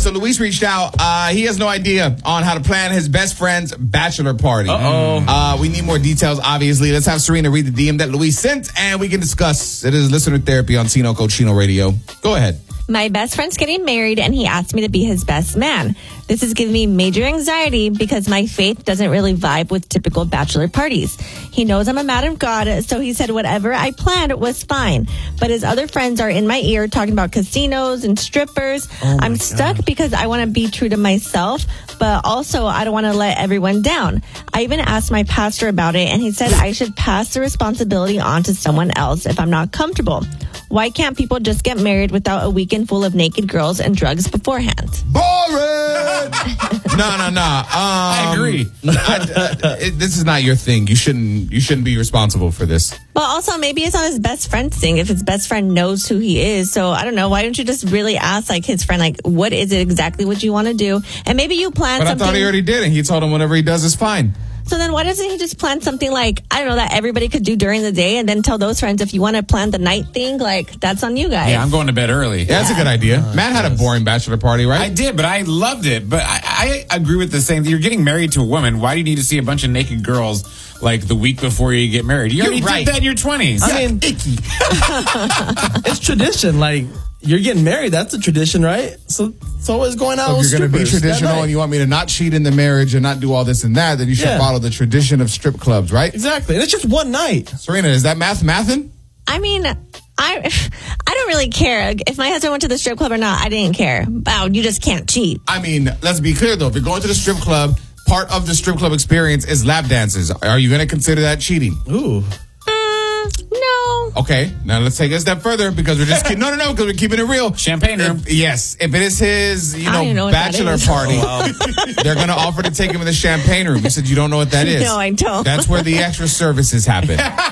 so Luis reached out. He has no idea on how to plan his best friend's bachelor party. We need more details, obviously. Let's have Serena read the DM that Luis sent, and we can discuss. It is listener therapy on Sino Cochino Radio. Go ahead. My best friend's getting married, and he asked me to be his best man. This is giving me major anxiety because my faith doesn't really vibe with typical bachelor parties. He knows I'm a man of God, so he said whatever I planned was fine. But his other friends are in my ear talking about casinos and strippers. I'm stuck because I want to be true to myself, but also I don't want to let everyone down. I even asked my pastor about it, and he said I should pass the responsibility on to someone else if I'm not comfortable. Why can't people just get married without a weekend full of naked girls and drugs beforehand? Boring! No. I agree. This is not your thing. You shouldn't be responsible for this. But also, maybe it's on his best friend's thing if his best friend knows who he is. So, I don't know. Why don't you just really ask, like, his friend, like, what is it exactly what you want to do? And maybe you plan something. But I thought he already did, and he told him whatever he does is fine. So then why doesn't he just plan something like, I don't know, that everybody could do during the day and then tell those friends if you want to plan the night thing, like, that's on you guys. Yeah, I'm going to bed early. Yeah, that's a good idea. Matt had a boring bachelor party, right? I did, but I loved it. But I agree with the same. You're getting married to a woman. Why do you need to see a bunch of naked girls like the week before you get married? You already did that in your 20s. I mean, icky. It's tradition. Like, you're getting married. That's a tradition, right? So what's going on with if you're going to be traditional and you want me to not cheat in the marriage and not do all this and that, then you should follow the tradition of strip clubs, right? Exactly. And it's just one night. Serena, is that mathin'? I mean, I don't really care. If my husband went to the strip club or not, I didn't care. Wow, you just can't cheat. I mean, let's be clear, though. If you're going to the strip club, part of the strip club experience is lap dances. Are you going to consider that cheating? Ooh. No. Okay, now let's take it a step further because we're just because we're keeping it real. Champagne room. If it is his, know bachelor party, they're going to offer to take him in the champagne room. You said you don't know what that is. No, I don't. That's where the extra services happen.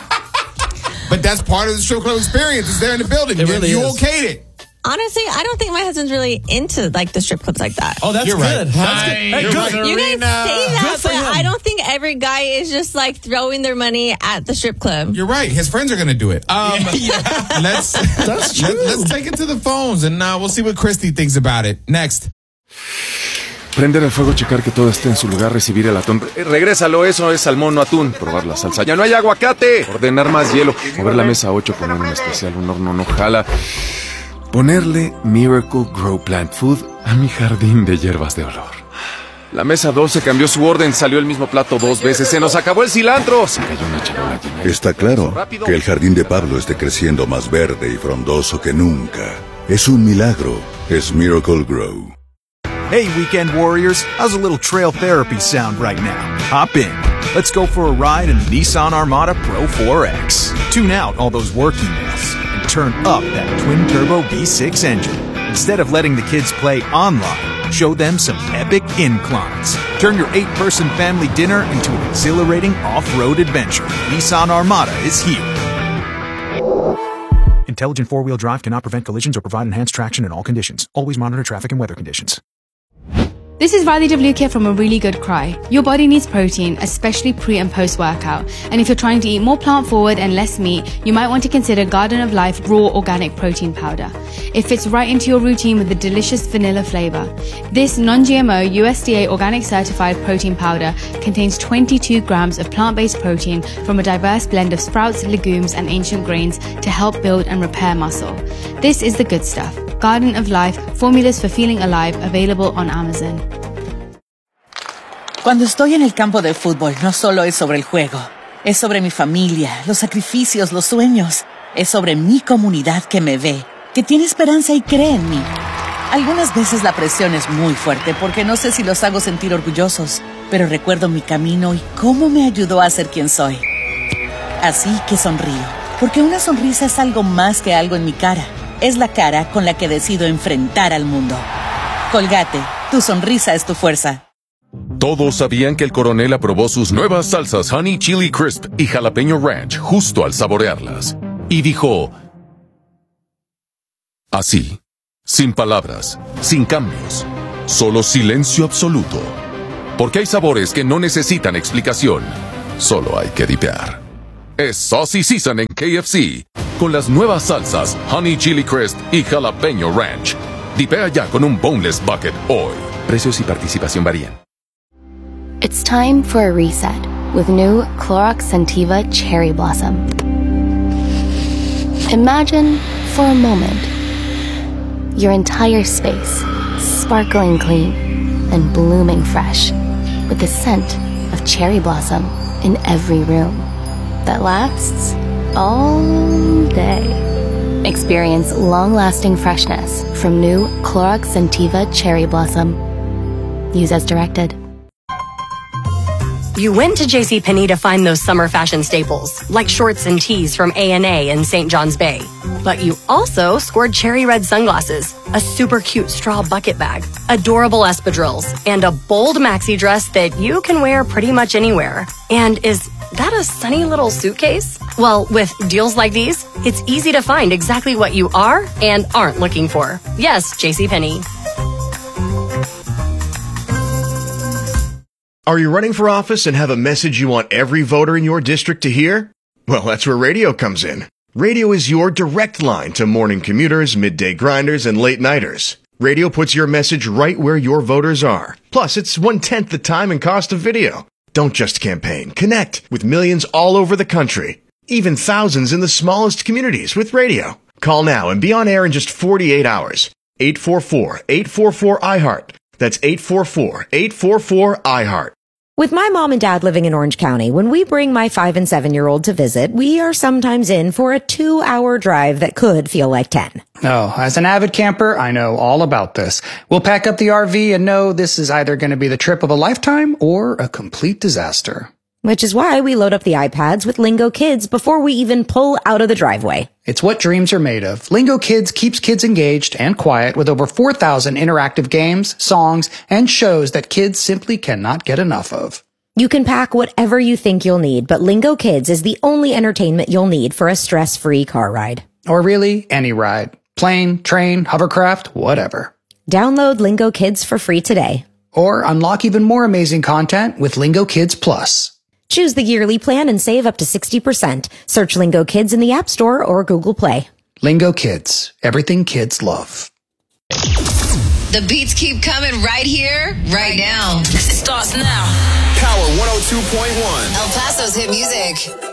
But that's part of the strip club experience. It's there in the building. It really you is. okayed it. Honestly, I don't think my husband's really into like the strip clubs like that. Oh, that's You're good. right. That's good. Hey, You're good. right. You guys say that, Good for but him. I don't think every guy is just like throwing their money at the strip club. You're right. His friends are going to do it. Let's take it to the phones and we'll see what Christy thinks about it. Next. Prender el fuego, checar que todo esté en su lugar, recibir el atún. Regrésalo, eso es salmón, no atún. Probar la salsa. ¡Ya no hay aguacate! Ordenar más hielo. Mover la mesa 8, poner un especial, un horno no jala. Ponerle Miracle Grow Plant Food a mi jardín de hierbas de olor. La mesa 12 cambió su orden, salió el mismo plato 2 veces. ¡Se nos acabó el cilantro! Se cayó una charola llena. Está claro que el jardín de Pablo esté creciendo más verde y frondoso que nunca. Es un milagro. Es Miracle Grow. Hey, weekend warriors, how's a little trail therapy sound right now? Hop in. Let's go for a ride in the Nissan Armada Pro 4X. Tune out all those work emails and turn up that twin-turbo V6 engine. Instead of letting the kids play online, show them some epic inclines. Turn your 8-person family dinner into an exhilarating off-road adventure. Nissan Armada is here. Intelligent four-wheel drive cannot prevent collisions or provide enhanced traction in all conditions. Always monitor traffic and weather conditions. This is Riley WK from A Really Good Cry. Your body needs protein, especially pre and post workout. And if you're trying to eat more plant forward and less meat, you might want to consider Garden of Life Raw Organic Protein Powder. It fits right into your routine with a delicious vanilla flavor. This non-GMO USDA organic certified protein powder contains 22 grams of plant-based protein from a diverse blend of sprouts, legumes, and ancient grains to help build and repair muscle. This is the good stuff. Garden of Life, formulas for feeling alive, available on Amazon. Cuando estoy en el campo de fútbol, no solo es sobre el juego. Es sobre mi familia, los sacrificios, los sueños. Es sobre mi comunidad que me ve, que tiene esperanza y cree en mí. Algunas veces la presión es muy fuerte porque no sé si los hago sentir orgullosos, pero recuerdo mi camino y cómo me ayudó a ser quien soy. Así que sonrío, porque una sonrisa es algo más que algo en mi cara. Es la cara con la que decido enfrentar al mundo. Colgate, tu sonrisa es tu fuerza. Todos sabían que el coronel aprobó sus nuevas salsas Honey Chili Crisp y Jalapeño Ranch justo al saborearlas. Y dijo... así, sin palabras, sin cambios, solo silencio absoluto. Porque hay sabores que no necesitan explicación, solo hay que dipear. Es Saucy Season en KFC, con las nuevas salsas Honey Chili Crisp y Jalapeño Ranch. Dipea ya con un boneless bucket hoy. Precios y participación varían. It's time for a reset with new Clorox Scentiva Cherry Blossom. Imagine, for a moment, your entire space sparkling clean and blooming fresh with the scent of cherry blossom in every room that lasts all day. Experience long-lasting freshness from new Clorox Scentiva Cherry Blossom. Use as directed. You went to JCPenney to find those summer fashion staples, like shorts and tees from A&A in St. John's Bay. But you also scored cherry red sunglasses, a super cute straw bucket bag, adorable espadrilles, and a bold maxi dress that you can wear pretty much anywhere. And is that a sunny little suitcase? Well, with deals like these, it's easy to find exactly what you are and aren't looking for. Yes, JCPenney. Are you running for office and have a message you want every voter in your district to hear? Well, that's where radio comes in. Radio is your direct line to morning commuters, midday grinders, and late nighters. Radio puts your message right where your voters are. Plus, it's 1/10 the time and cost of video. Don't just campaign. Connect with millions all over the country. Even thousands in the smallest communities with radio. Call now and be on air in just 48 hours. 844-844-IHEART. That's 844-844-IHEART. With my mom and dad living in Orange County, when we bring my 5 and 7-year-old to visit, we are sometimes in for a 2-hour drive that could feel like 10. Oh, as an avid camper, I know all about this. We'll pack up the RV and know this is either going to be the trip of a lifetime or a complete disaster. Which is why we load up the iPads with Lingo Kids before we even pull out of the driveway. It's what dreams are made of. Lingo Kids keeps kids engaged and quiet with over 4,000 interactive games, songs, and shows that kids simply cannot get enough of. You can pack whatever you think you'll need, but Lingo Kids is the only entertainment you'll need for a stress-free car ride. Or really, any ride. Plane, train, hovercraft, whatever. Download Lingo Kids for free today. Or unlock even more amazing content with Lingo Kids Plus. Choose the yearly plan and save up to 60%. Search Lingo Kids in the App Store or Google Play. Lingo Kids. Everything kids love. The beats keep coming right here, right now. It starts now. Power 102.1. El Paso's hit music.